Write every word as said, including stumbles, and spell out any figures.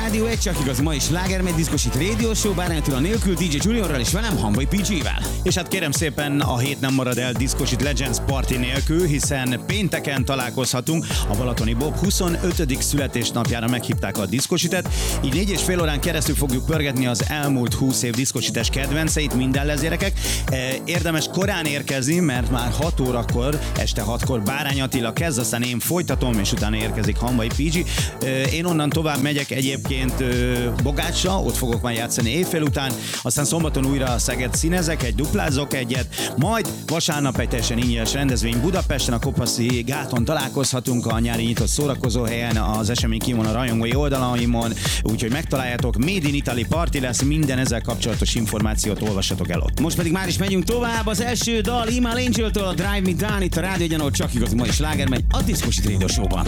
Rádió egy, csak igaz, ma is slágermegy diszkosít Radio Show, Báránytól nélkül, dé dzsé Juniorral és velem, Hamvai pé dzsével. És hát kérem szépen, a hét nem marad el Diszkosít Legends Party nélkül, hiszen pénteken találkozhatunk. A Balatoni Bob huszonötödik születésnapjára meghívták a diszkositet, így négy és fél órán keresztül fogjuk pörgetni az elmúlt húsz év diszkosites kedvenceit, minden lezérekek. Érdemes korán érkezni, mert már hat órakor, este hatkor Bárány Attila kezd, aztán én folytatom, és utána érkezik Hamvai pé dzsé. Én onnan tovább megyek egyébként Bogácsra, ott fogok már játszani éjfél után, aztán szombaton újra Szeged színezek, egy duplázok egyet, majd vasárnap egy teljesen ingyenes rendezvény Budapesten, a Kopaszi gáton találkozhatunk a nyári nyitott szórakozó helyen, az esemény kimon a rajongói oldalaimon, úgyhogy megtaláljátok, Made in Italy Party lesz, minden ezzel kapcsolatos információt olvassatok el ott. Most pedig már is megyünk tovább, az első dal Imal Angel-től, a Drive Me Down, itt a Rádió Egyen, ahol csak igaz, ma is sláger megy a Diszkosít Radio Show-ban.